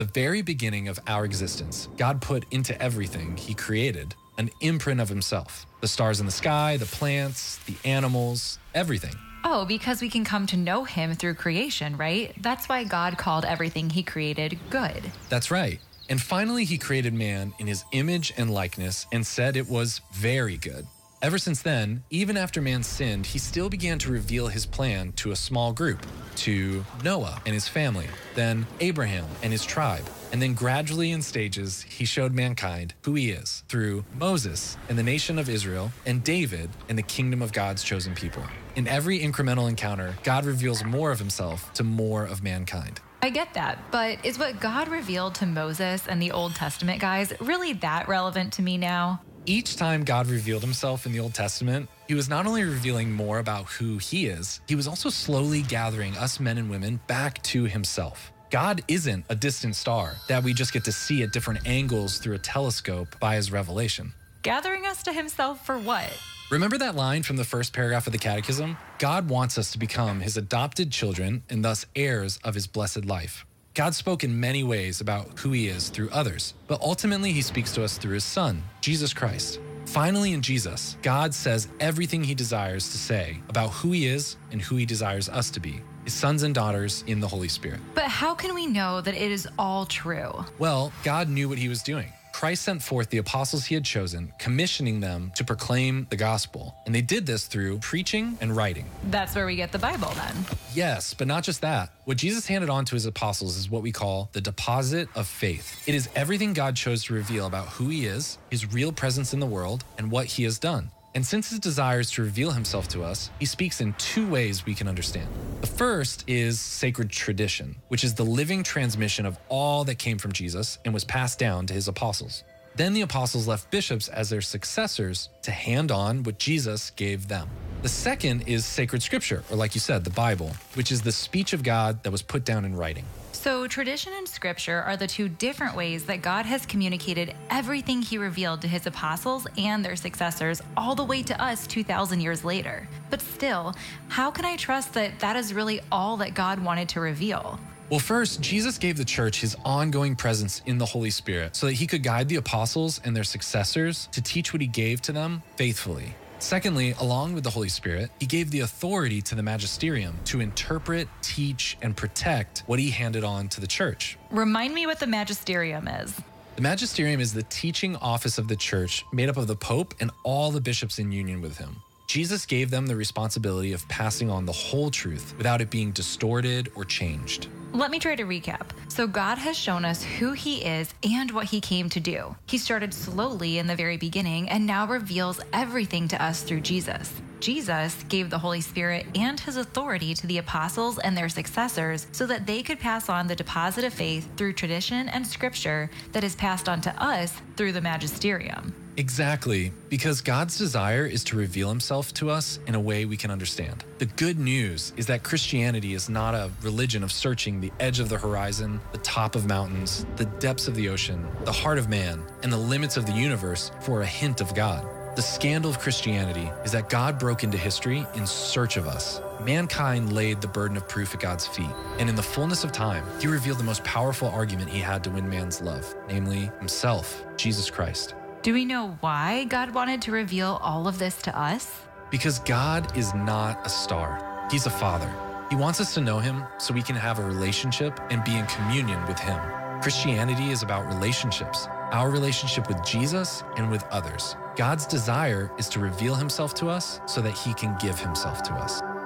The very beginning of our existence, God put into everything he created an imprint of himself. The stars in the sky, the plants, the animals, everything. Oh, because we can come to know him through creation, right? That's why God called everything he created good. That's right. And finally, he created man in his image and likeness and said it was very good. Ever since then, even after man sinned, he still began to reveal his plan to a small group, to Noah and his family, then Abraham and his tribe. And then gradually in stages, he showed mankind who he is through Moses and the nation of Israel and David and the kingdom of God's chosen people. In every incremental encounter, God reveals more of himself to more of mankind. I get that, but is what God revealed to Moses and the Old Testament guys really that relevant to me now? Each time God revealed himself in the Old Testament, he was not only revealing more about who he is, he was also slowly gathering us men and women back to himself. God isn't a distant star that we just get to see at different angles through a telescope by his revelation. Gathering us to himself for what? Remember that line from the first paragraph of the Catechism? God wants us to become his adopted children and thus heirs of his blessed life. God spoke in many ways about who he is through others, but ultimately he speaks to us through his Son, Jesus Christ. Finally, in Jesus, God says everything he desires to say about who he is and who he desires us to be, his sons and daughters in the Holy Spirit. But how can we know that it is all true? Well, God knew what he was doing. Christ sent forth the apostles he had chosen, commissioning them to proclaim the gospel. And they did this through preaching and writing. That's where we get the Bible then. Yes, but not just that. What Jesus handed on to his apostles is what we call the deposit of faith. It is everything God chose to reveal about who he is, his real presence in the world, and what he has done. And since his desire is to reveal himself to us, he speaks in two ways we can understand. The first is sacred tradition, which is the living transmission of all that came from Jesus and was passed down to his apostles. Then the apostles left bishops as their successors to hand on what Jesus gave them. The second is sacred scripture, or like you said, the Bible, which is the speech of God that was put down in writing. So tradition and scripture are the two different ways that God has communicated everything he revealed to his apostles and their successors all the way to us 2,000 years later. But still, how can I trust that that is really all that God wanted to reveal? Well, first, Jesus gave the church his ongoing presence in the Holy Spirit so that he could guide the apostles and their successors to teach what he gave to them faithfully. Secondly, along with the Holy Spirit, he gave the authority to the magisterium to interpret, teach, and protect what he handed on to the church. Remind me what the magisterium is. The magisterium is the teaching office of the church made up of the Pope and all the bishops in union with him. Jesus gave them the responsibility of passing on the whole truth without it being distorted or changed. Let me try to recap. So God has shown us who he is and what he came to do. He started slowly in the very beginning and now reveals everything to us through Jesus. Jesus gave the Holy Spirit and his authority to the apostles and their successors so that they could pass on the deposit of faith through tradition and scripture that is passed on to us through the magisterium. Exactly, because God's desire is to reveal himself to us in a way we can understand. The good news is that Christianity is not a religion of searching the edge of the horizon, the top of mountains, the depths of the ocean, the heart of man, and the limits of the universe for a hint of God. The scandal of Christianity is that God broke into history in search of us. Mankind laid the burden of proof at God's feet, and in the fullness of time, he revealed the most powerful argument he had to win man's love, namely himself, Jesus Christ. Do we know why God wanted to reveal all of this to us? Because God is not a star. He's a father. He wants us to know him so we can have a relationship and be in communion with him. Christianity is about relationships, our relationship with Jesus and with others. God's desire is to reveal himself to us so that he can give himself to us.